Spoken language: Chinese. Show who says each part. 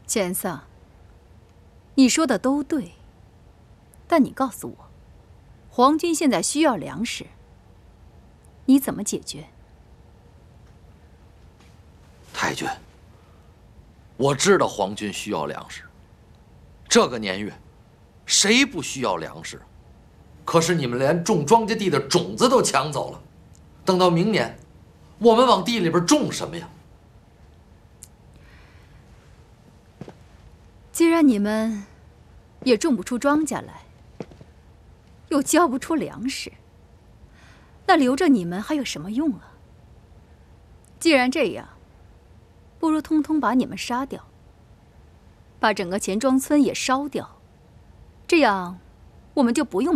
Speaker 1: 钱桑，你说的都对，但你告诉我，皇军现在需要粮食，你怎么解决？
Speaker 2: 太君，我知道皇军需要粮食。这个年月，谁不需要粮食？可是你们连种庄稼地的种子都抢走了，等到明年，我们往地里边种什么呀？
Speaker 1: 既然你们也种不出庄稼来，又交不出粮食，那留着你们还有什么用啊？既然这样，不如通通把你们杀掉，把整个钱庄村也烧掉，这样我们就不用